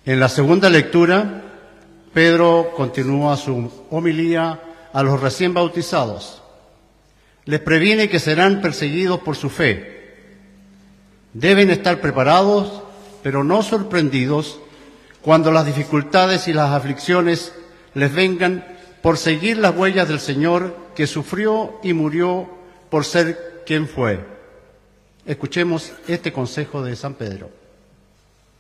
En la segunda lectura, Pedro continúa su homilía a los recién bautizados. Les previene que serán perseguidos por su fe. Deben estar preparados, pero no sorprendidos, cuando las dificultades y las aflicciones les vengan por seguir las huellas del Señor, que sufrió y murió por ser quien fue. Escuchemos este consejo de San Pedro.